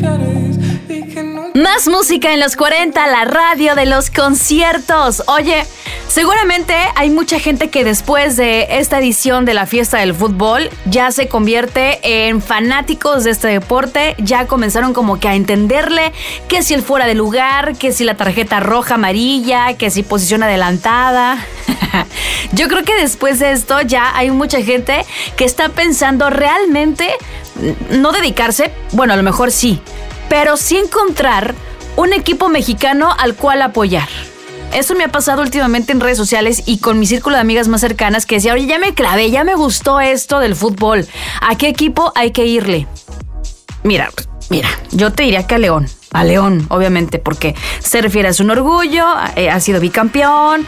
Más música en los 40, la radio de los conciertos. Oye, seguramente hay mucha gente que después de esta edición de la fiesta del fútbol ya se convierte en fanáticos de este deporte. Ya comenzaron como que a entenderle que si el fuera de lugar, que si la tarjeta roja, amarilla, que si posición adelantada. Yo creo que después de esto ya hay mucha gente que está pensando realmente no dedicarse, bueno, a lo mejor sí, pero sí encontrar un equipo mexicano al cual apoyar. Eso me ha pasado últimamente en redes sociales y con mi círculo de amigas más cercanas que decía, oye, ya me clavé, ya me gustó esto del fútbol. ¿A qué equipo hay que irle? Mira, yo te diría que a León, obviamente, porque se refiere a su orgullo, ha sido bicampeón,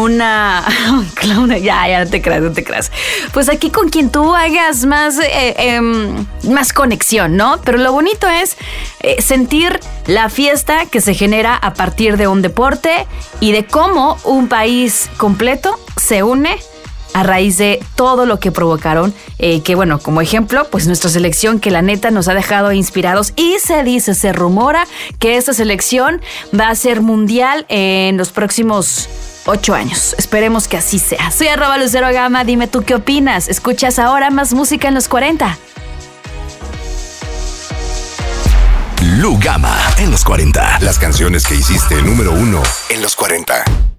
ya, no te creas. Pues aquí con quien tú hagas más conexión, ¿no? Pero lo bonito es sentir la fiesta que se genera a partir de un deporte y de cómo un país completo se une a raíz de todo lo que provocaron, que bueno, como ejemplo, pues nuestra selección que la neta nos ha dejado inspirados y se rumora que esta selección va a ser mundial en los próximos 8 años. Esperemos que así sea. Soy @LuceroGama, dime tú qué opinas. Escuchas ahora más música en los 40. Lu Gama en los 40. Las canciones que hiciste número 1 en los 40.